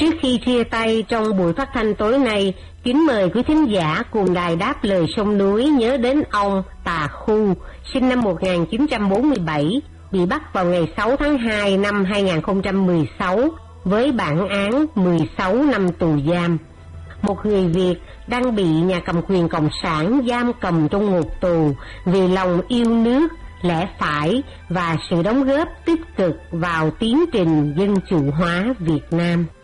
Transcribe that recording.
Trước khi chia tay trong buổi phát thanh tối nay, kính mời quý thính giả cùng đài Đáp Lời Sông Núi nhớ đến ông Tà Khu, sinh năm 1947, bị bắt vào ngày 6 tháng 2 năm 2016 với bản án 16 năm tù giam. Một người Việt đang bị nhà cầm quyền Cộng sản giam cầm trong ngục tù vì lòng yêu nước, lẽ phải và sự đóng góp tích cực vào tiến trình dân chủ hóa Việt Nam.